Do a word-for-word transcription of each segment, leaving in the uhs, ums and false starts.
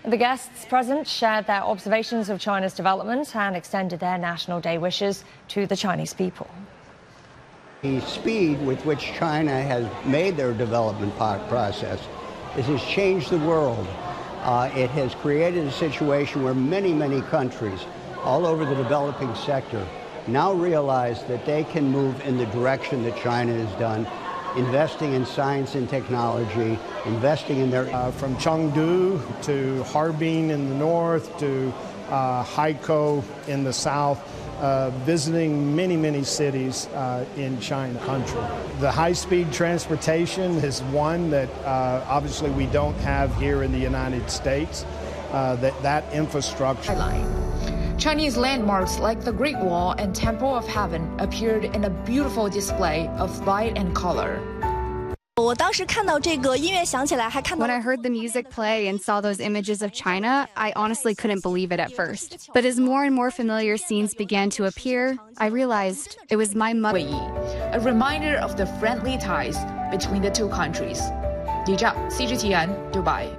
The guests present shared their observations of China's development and extended their National Day wishes to the Chinese people. The speed with which China has made their development process it has changed the world. Uh, it has created a situation where many, many countries all over the developing sector now realize that they can move in the direction that China has done, investing in science and technology, investing in their... Uh, from Chengdu to Harbin in the north to uh, Haikou in the south, uh, visiting many, many cities uh, in China country. The high-speed transportation is one that uh, obviously we don't have here in the United States, uh, that, that infrastructure. Chinese landmarks like the Great Wall and Temple of Heaven appeared in a beautiful display of light and color. When I heard the music play and saw those images of China, I honestly couldn't believe it at first. But as more and more familiar scenes began to appear, I realized it was my mother. A reminder of the friendly ties between the two countries. Li Zhao, C G T N, Dubai.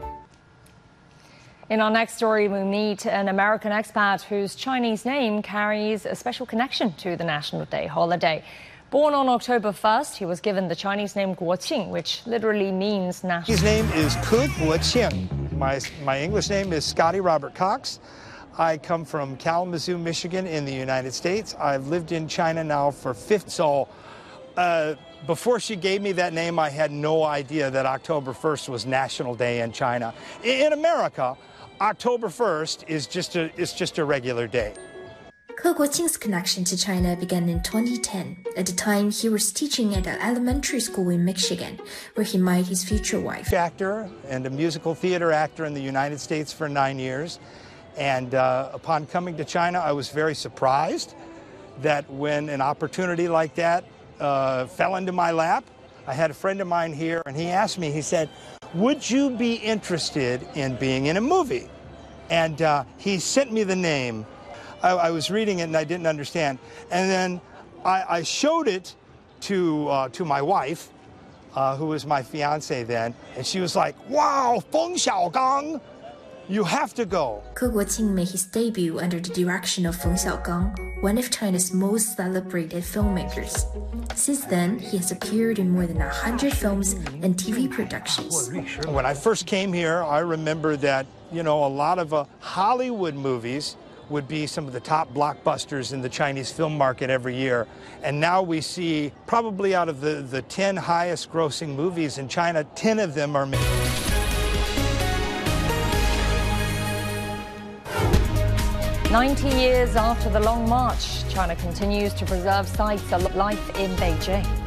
In our next story, we meet an American expat whose Chinese name carries a special connection to the National Day holiday. Born on October first, he was given the Chinese name Guoqing, which literally means national. His name is Ke Guoqing. My, my English name is Scotty Robert Cox. I come from Kalamazoo, Michigan in the United States. I've lived in China now for fifty. So uh, before she gave me that name, I had no idea that October first was National Day in China. In, in America, October first is just a, is just a regular day. Ke Guoqing's connection to China began in twenty ten. At the time, he was teaching at an elementary school in Michigan, where he met his future wife. Actor and a musical theater actor in the United States for nine years. And uh, upon coming to China, I was very surprised that when an opportunity like that uh, fell into my lap, I had a friend of mine here, and he asked me, he said, would you be interested in being in a movie? And uh, he sent me the name. I, I was reading it and I didn't understand. And then I, I showed it to, uh, to my wife, uh, who was my fiance then, and she was like, wow, Feng Xiaogang, you have to go. Ke Guoqing made his debut under the direction of Feng Xiaogang, one of China's most celebrated filmmakers. Since then, he has appeared in more than one hundred films and T V productions. When I first came here, I remember that, you know, a lot of uh, Hollywood movies would be some of the top blockbusters in the Chinese film market every year. And now we see probably out of the, the ten highest grossing movies in China, ten of them are made. ninety years after the Long March, China continues to preserve sites of life in Beijing.